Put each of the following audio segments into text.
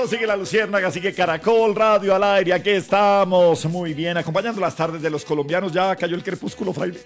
Sigue la Luciérnaga, sigue Caracol Radio al aire, aquí estamos, muy bien, acompañando las tardes de los colombianos. Ya cayó el crepúsculo, fraile.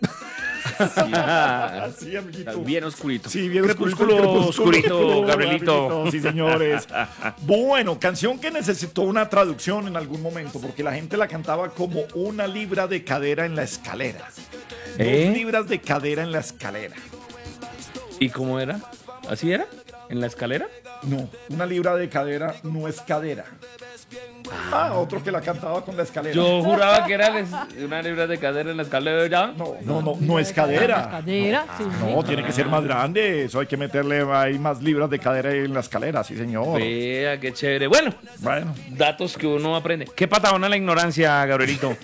Sí, amiguito. Bien oscurito. Sí, bien crepúsculo, oscurito, Gabrielito. Sí, señores. Bueno, canción que necesitó una traducción en algún momento, porque la gente la cantaba como 1 libra de cadera en la escalera. 2 libras de cadera en la escalera. ¿Y cómo era? ¿Así era? ¿En la escalera? No, 1 libra de cadera no es cadera. Otro que la cantaba con la escalera. Yo juraba que era 1 libra de cadera en la escalera. No es cadera. Cadera, sí. No, tiene que ser más grande. Eso hay que meterle ahí más libras de cadera en la escalera, sí, señor. Vea, qué chévere. Bueno, datos que uno aprende. Qué patadona la ignorancia, Gabrielito.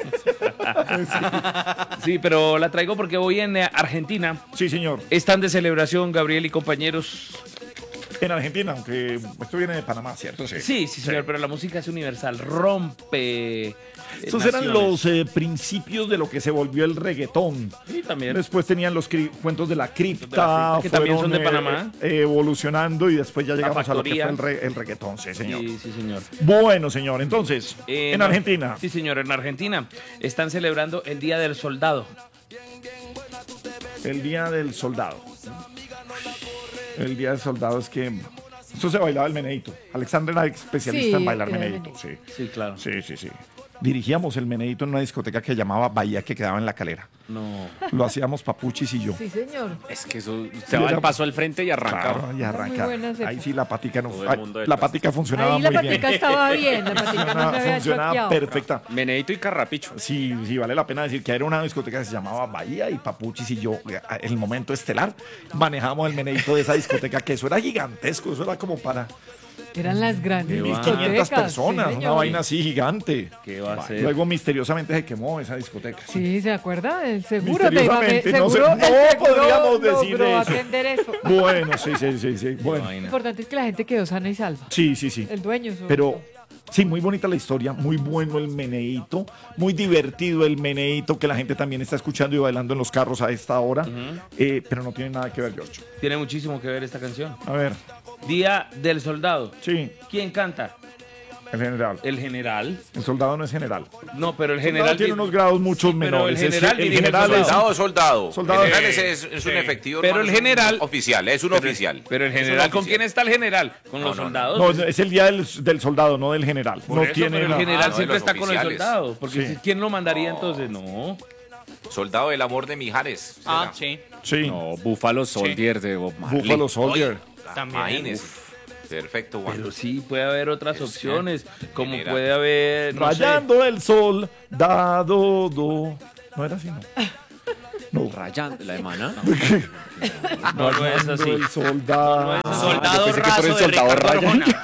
Sí, pero la traigo porque hoy en Argentina. Sí, señor. Están de celebración, Gabriel y compañeros. En Argentina, aunque esto viene de Panamá, ¿cierto? Sí, señor, pero la música es universal, rompe. Esos eran los principios de lo que se volvió el reggaetón. Sí, también. Después tenían los cuentos de la cripta, que también son de Panamá. Evolucionando, y después ya llegamos a lo que fue el reggaetón, sí, señor. Sí, señor. Bueno, señor, entonces, en Argentina. Sí, señor, en Argentina están celebrando el Día del Soldado. El Día del Soldado. El Día del Soldado es que esto se bailaba el meneíto. Alexandra era especialista en bailar meneíto. Sí, claro. Sí. Dirigíamos el meneíto en una discoteca que llamaba Bahía, que quedaba en La Calera. No. Lo hacíamos Papuchis y yo. Sí, señor. Es que eso se va el paso al frente y arranca. Claro, y arranca. Ahí sí la patica no. La patica funcionaba ahí muy bien. la patica estaba bien. La patica no se había funcionaba choqueado. perfecta. Meneíto y carrapicho. Sí, vale la pena decir que era una discoteca que se llamaba Bahía, y Papuchis y yo, en el momento estelar, manejamos el meneíto de esa discoteca, que eso era gigantesco, eso era como para Eran las grandes 1.500 personas, sí, una vaina así gigante. ¿Qué va a ser? Luego misteriosamente se quemó esa discoteca. Sí, ¿se acuerda? El seguro Misteriosamente, no podríamos decir logró eso. atender eso. Bueno, sí. Bueno. Lo importante es que la gente quedó sana y salva. Sí. El dueño. Pero sí, muy bonita la historia, muy bueno el meneíto, muy divertido el meneíto, que la gente también está escuchando y bailando en los carros a esta hora. Pero no tiene nada que ver, George. Tiene muchísimo que ver esta canción. A ver. Día del Soldado. Sí. ¿Quién canta? El general. ¿El general? El soldado no es general. No, pero el El soldado general tiene unos grados muchos menores. el general es Soldado. Soldado. El general es un efectivo. Pero el general oficial, es un oficial. Pero el general, ¿con quién está el general? ¿Con los soldados? No, es el día del soldado, no del general. Por eso, pero el general siempre está con el oficiales. soldado. Porque ¿quién lo mandaría entonces? No. Soldado del amor de Mijares. Sí. Sí. No, Buffalo Soldier de Bob Marley. Buffalo Soldier. También. Imagínese. Perfecto, Juan. Pero sí, puede haber otras opciones. Como general. puede haber. No Rayando el sol, dado, do. ¿No era así, no? No, Rayando, la de Maná. No es así. El soldado. Soldado raso de soldado Ricardo Ryan. Arjona.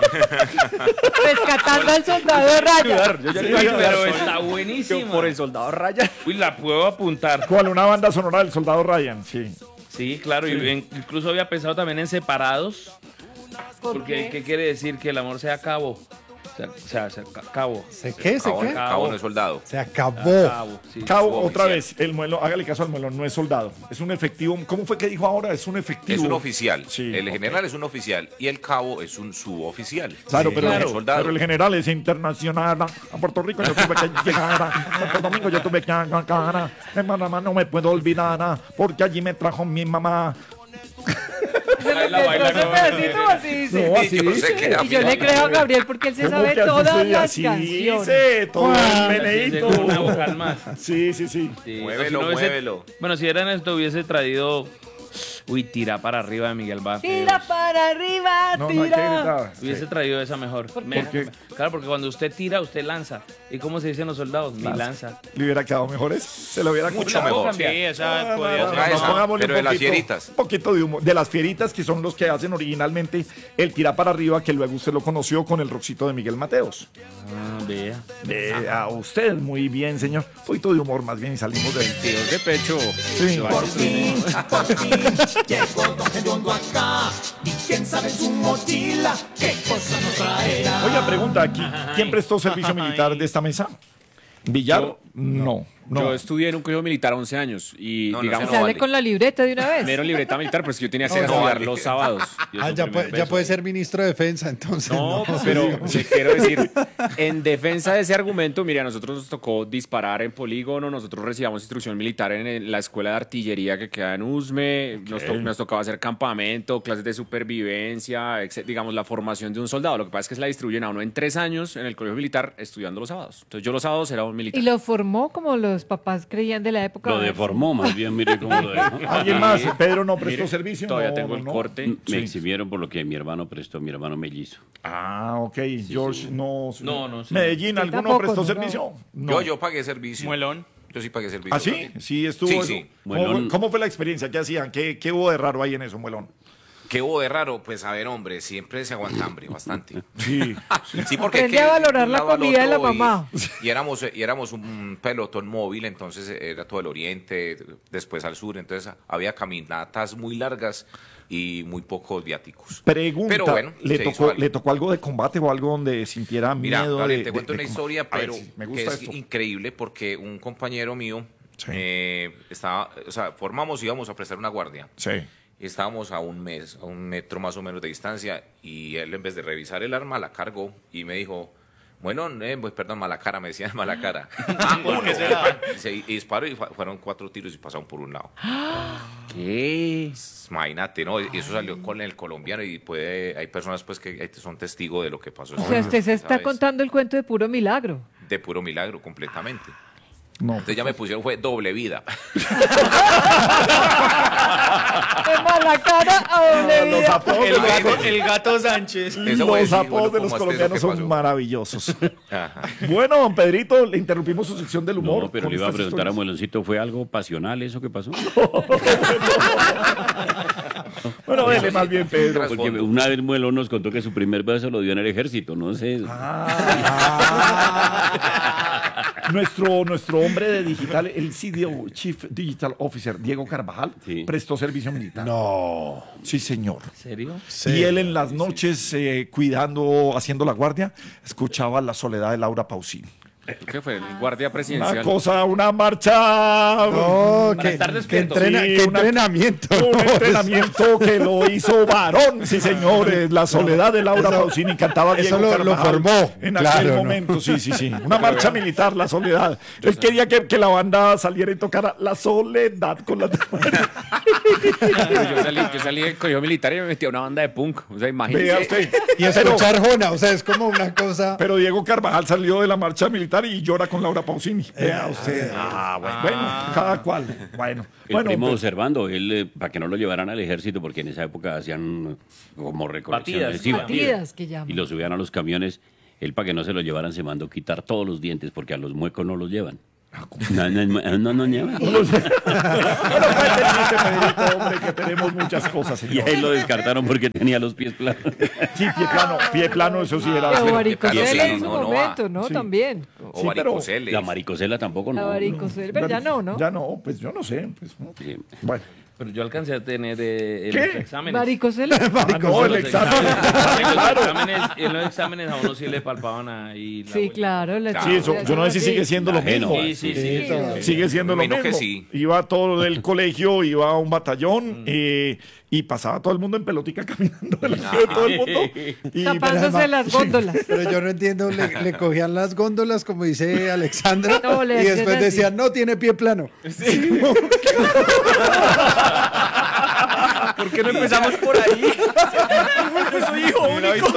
Rescatando al soldado Raya. Pero está buenísimo. Por el soldado Ryan. Uy, la puedo apuntar. ¿Cuál? Una banda sonora del soldado Ryan, sí. Sí, claro. Y incluso había pensado también en Separados. Porque ¿qué quiere decir? Que el amor se acabó. Se acabó. ¿Se qué? Cabo no es soldado. Se acabó. Cabo, otra vez, el muelo, hágale caso al muelo, no es soldado. Es un efectivo. ¿Cómo fue que dijo ahora? Es un efectivo. Es un oficial. Sí, el general es un oficial y el cabo es un suboficial. Claro, Sí, pero el general es internacional. A Puerto Rico yo tuve que llegar. A Santo Domingo yo tuve que llegar. En Panamá no me puedo olvidar, porque allí me trajo mi mamá. Y yo le creo a Gabriel porque él se sabe todas las canciones. Sí, todo el meneíto. Una vocal más. Sí. Muévelo. Bueno, si eran esto, hubiese traído. Uy, Tira para arriba de Miguel Vázquez. Tira para arriba, No, no hay que tira. gritar. Hubiese traído esa mejor. Claro, porque cuando usted tira, usted lanza. ¿Y cómo se dicen los soldados? Mi lanza. ¿Le hubiera quedado mejor eso? Se lo hubiera Mucho copiado. mejor. Sí, esa podría ser. Pongámosle pero de un las poquito, fieritas. Un poquito de humor. De las fieritas, que son los que hacen originalmente el Tira para arriba, que luego usted lo conoció con el rockcito de Miguel Mateos. Vea. A usted, muy bien, señor. Un poquito de humor más bien y salimos del Tíos de pecho. Sí. Por fin, llegó Don Gediondo acá. Y quién sabe en su mochila qué cosa nos traerá. Oiga, pregunta aquí. ¿Quién prestó servicio militar de esta mesa? ¿Villar? No. Yo estudié en un colegio militar 11 años y, No, digamos, Sale con la libreta de una vez. me dieron libreta militar, pero es que yo tenía que estudiar los sábados. Ya puede ser ministro de Defensa, entonces. No, pero quiero decir, en defensa de ese argumento, mire, a nosotros nos tocó disparar en polígono, nosotros recibíamos instrucción militar en la escuela de artillería que queda en Usme, nos tocaba hacer campamento, clases de supervivencia, digamos, la formación de un soldado. Lo que pasa es que se la distribuyen a uno en 3 años en el colegio militar estudiando los sábados. Entonces yo los sábados era un militar. Y lo formó como los papás creían de la época. Lo deformó, más bien, mire cómo lo dejó. ¿Alguien más? ¿Pedro no prestó Mire, servicio? todavía No, tengo el corte. Me exhibieron por lo que mi hermano prestó, mi hermano mellizo. Ah, ok. George no. No, sí. Medellín, Yo ¿alguno tampoco, prestó no. servicio? No. Yo pagué servicio. Muelón. Yo sí pagué servicio. ¿Ah, sí? también. Sí, estuvo Sí, eso. sí. ¿Cómo fue la experiencia? ¿Qué hacían? ¿Qué hubo de raro ahí en eso, Muelón? ¿Qué hubo de raro? Pues a ver, hombre, siempre se aguanta hambre, bastante. Sí. Sí, porque es Aprende que a valorar un la lado al comida de la otro mamá. Y éramos un pelotón móvil, entonces era todo el oriente, después al sur, entonces había caminatas muy largas y muy pocos viáticos. Pregunta, Pero bueno, ¿le tocó algo de combate o algo donde sintiera Mira, miedo? Gabriel, te cuento una combate? historia, A ver, pero sí, me que gusta es esto. increíble porque un compañero mío íbamos a prestar una guardia. Sí. Estábamos a un metro más o menos de distancia y él en vez de revisar el arma la cargó y me dijo, bueno, pues, perdón, mala cara, me decían mala cara. ¿Por qué será? Y disparó y fueron 4 tiros y pasaron por un lado. ¿Qué? Imagínate, ¿no? Y eso salió con el colombiano y hay personas pues que son testigos de lo que pasó. O sea, usted se está ¿Sabes? contando el cuento de puro milagro. De puro milagro, completamente. No. Entonces ya me pusieron, fue doble vida. De mala cara a doble Los vida. apodos de los- El gato Sánchez. Eso voy a Los decir, apodos bueno, de los ¿cómo colombianos es eso? ¿Qué son pasó? maravillosos. Ajá. Bueno, don Pedrito, le interrumpimos su sección del humor. No, pero con le iba a estas preguntar a historias. Mueloncito, ¿fue algo pasional eso que pasó? Bueno, dele más bien, Pedro. Porque una vez Muelón nos contó que su primer beso lo dio en el ejército, no sé. Nuestro hombre de digital, el CDO, Chief Digital Officer, Diego Carvajal, Sí. prestó servicio militar. No. Sí, señor. ¿En serio? Y él en las noches, cuidando, haciendo la guardia, escuchaba La soledad de Laura Pausini. ¿Qué fue? El guardia Una presidencial. cosa, una marcha. No, Para estar despierto. Sí, qué una- entrenamiento. Un ¿no? entrenamiento que lo hizo varón, sí señores. La soledad de Laura Pausini cantaba eso Diego lo Carvajal formó, en claro, aquel ¿no? momento, sí. Una marcha militar, La soledad. Él quería que la banda saliera y tocara La soledad con la... Yo salí del colegio militar y me metí a una banda de punk. O sea, Vea imagínese. usted. Y escuchar Jona, o sea, es como una cosa. Pero Diego Carvajal salió de la marcha militar y llora con Laura Pausini. Vea usted. Bueno, cada cual. Bueno, El primo pues, observando, él, para que no lo llevaran al ejército, porque en esa época hacían como recolecciones. Batidas, Sí, Batidas que y llaman. lo subían a los camiones. Él, para que no se lo llevaran, se mandó quitar todos los dientes, porque a los muecos no los llevan. No llevan. bueno, cuénteme, Pedrito, hombre, que tenemos muchas cosas, Y señor. a él lo descartaron porque tenía los pies planos. Sí, pie plano, eso sí era. Pero Pero varicocele sí, en su no va. momento, ¿no? Sí. También. O Sí, pero- varicocele. La maricosela tampoco, La no. varicocele, pero ya no. Ya no, pues yo no sé. Pues, no. Sí. Bueno. Pero yo alcancé a tener en ¿Qué? los exámenes. Varicocele. No, el Los examen. en los exámenes a uno sí le palpaban ahí. Sí, claro. Sí, eso, yo no sé si sigue siendo lo Ajeno. mismo. Sí. Sigue siendo lo Me imagino mismo. que sí. Iba todo del colegio, iba a un batallón y pasaba todo el mundo en pelotica caminando delante de todo el mundo. Y Tapándose las góndolas. Pero yo no entiendo, le cogían las góndolas, como dice Alexandra, No, le y después hacían así. decían, no, tiene pie plano. ¿Por qué no empezamos por ahí? Yo soy hijo único.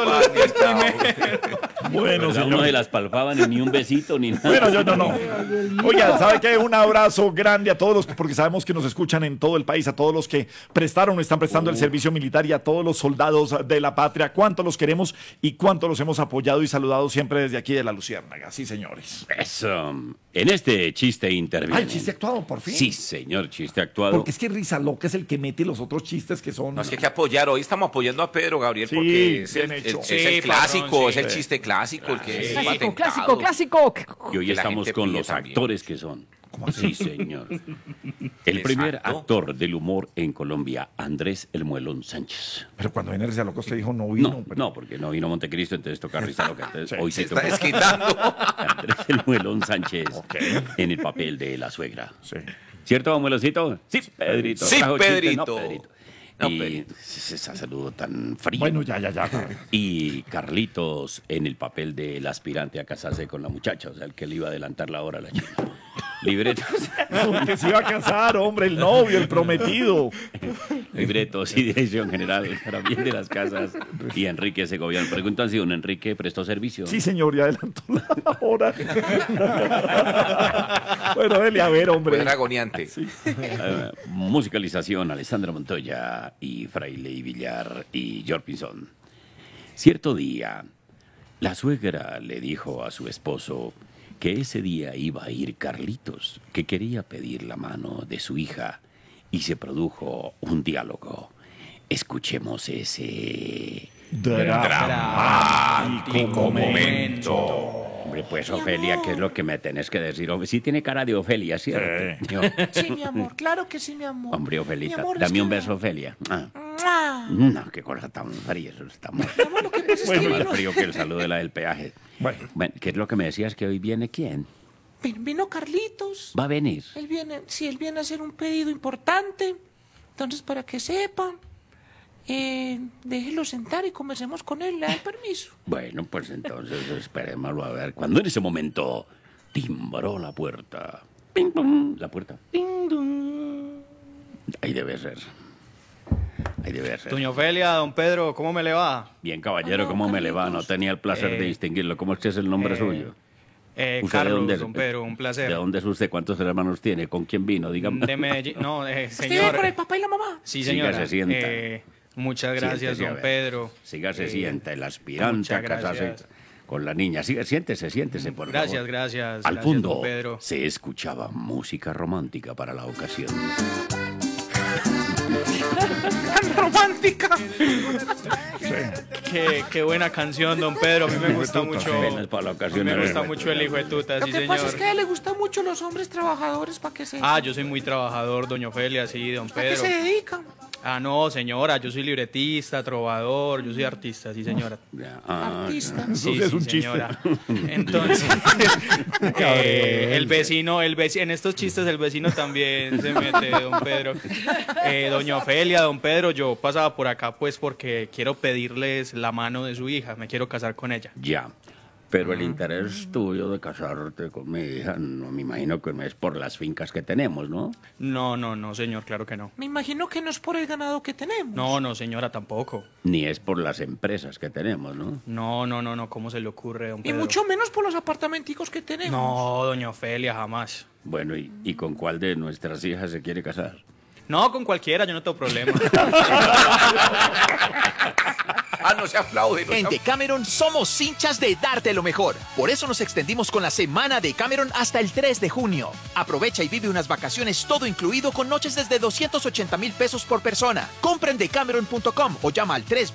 bueno, ¿Verdad? Uno señor. se las palpaban y ni un besito ni nada. Bueno, yo no. Oiga, ¿sabe qué? Un abrazo grande a todos los, porque sabemos que nos escuchan en todo el país, a todos los que prestaron o están prestando el servicio militar y a todos los soldados de la patria. Cuánto los queremos y cuánto los hemos apoyado y saludado siempre desde aquí de la Luciérnaga. Sí, señores. Eso. En este chiste interviene. Ay, chiste actuado, por fin. Sí, señor, chiste actuado. Porque es que Risa Loca es el que mete los otros chistes que son... No, es que hay que apoyar. Hoy estamos apoyando a Pedro Gabriel Sí, porque es el, bien hecho. es Sí, el clásico, patrón, es el sí. chiste clásico, el que es Clásico, patentado. clásico, clásico. Y hoy que la estamos gente con pide los también. actores que son. ¿Cómo así? Sí, señor. El primer Exacto. actor del humor en Colombia, Andrés El Muelón Sánchez. Pero cuando viene Risa Loca usted dijo no vino. No, pero- no, porque no vino Montecristo, entonces toca Risa Loca. Entonces, hoy Se se está toca desquitando. Andrés El Muelón Sánchez en el papel de la suegra. Sí. ¿Cierto, abuelocito? Sí, Pedrito. Sí, Trajo chiste, Pedrito. no, Pedrito. No, Y Pedrito. ese saludo tan frío. Bueno, ya. Y Carlitos en el papel del aspirante a casarse con la muchacha, o sea, el que le iba a adelantar la hora a la china. Libretos, Que se iba a casar, hombre, el novio, el prometido. libretos y dirección general para bien de las casas. Y Enrique Segoviano. Preguntan si don Enrique prestó servicio. Sí, señor, ya adelantó la hora. Bueno, dele a ver, hombre. Fue dragoneante. Musicalización, Alessandra Montoya y Fraile y Villar y George Pinzón. Cierto día, la suegra le dijo a su esposo que ese día iba a ir Carlitos, que quería pedir la mano de su hija, y se produjo un diálogo. Escuchemos ese... Dramático momento. Hombre, pues Ofelia, ¿qué es lo que me tenés que decir? Sí tiene cara de Ofelia, ¿cierto? Sí, mi amor, claro que sí, mi amor. Hombre, Ofelita, Mi amor, es dame que un me- beso, Ofelia. Ah. ¡Mua! No, qué cosa tan fría, eso está más, Amor, lo que pasa es que más vino, frío que el saludo de la del peaje. Bueno, ¿Qué es lo que me decías que hoy viene quién? vino Carlitos. Va a venir. Él viene a hacer un pedido importante. Entonces, para que sepa, déjelo sentar y conversemos con él. ¿Le da el permiso? Bueno, pues entonces esperémoslo a ver. Cuando en ese momento timbró la puerta. Ping, pum, la puerta. Ping, dum. Ahí debe ser. Ahí debe ser. Doña Ofelia, don Pedro, ¿cómo me le va? Bien, caballero, ¿cómo me le va? No tenía el placer de distinguirlo. ¿Cómo es que es el nombre suyo? ¿Usted de Carlos, dónde es? don Pedro, un placer. ¿De dónde es usted? ¿Cuántos hermanos tiene? ¿Con quién vino? Dígame. De Medellín. No, ¿Usted vive señor. con el papá y la mamá? Sí, Siga, señora. se sienta. Muchas gracias, Siéntese, a don ver. Pedro. Siga, se Eh, sienta, el aspirante muchas a casarse gracias. con la niña. Siga, siéntese, por Gracias, favor. gracias. Al gracias, fondo don Pedro. se escuchaba música romántica para la ocasión. ¡Tan romántica! Qué buena canción, don Pedro. A mí me gusta mucho. Apenas para la A mí ocasión. me gusta era- mucho el hijo de tuta, Lo sí, que señor. pasa es que a él le gustan mucho los hombres trabajadores, para que se... Ah, yo soy muy trabajador, doña Ofelia, sí, don ¿A qué Pedro. se dedica? Ah, no, señora, yo soy libretista, trovador, yo soy artista, sí, señora. Ya, Artista. Sí, es sí, un chiste. señora. Entonces, el vecino, en estos chistes el vecino también se mete, don Pedro. Doña Ofelia, don Pedro, yo pasaba por acá pues porque quiero pedirles la mano de su hija, me quiero casar con ella. Ya. Pero el interés tuyo de casarte con mi hija, no me imagino que no es por las fincas que tenemos, ¿no? No, señor, claro que no. Me imagino que no es por el ganado que tenemos. No, señora, tampoco. Ni es por las empresas que tenemos, ¿no? No, ¿cómo se le ocurre, don Y Pedro? mucho menos por los apartamenticos que tenemos. No, doña Ofelia, jamás. Bueno, ¿y con cuál de nuestras hijas se quiere casar? No, con cualquiera, yo no tengo problema. Ah, no se aplaude. En Decameron somos hinchas de darte lo mejor. Por eso nos extendimos con la semana de Decameron hasta el 3 de junio. Aprovecha y vive unas vacaciones todo incluido con noches desde 280,000 pesos por persona. Compra en decameron.com o llama al 3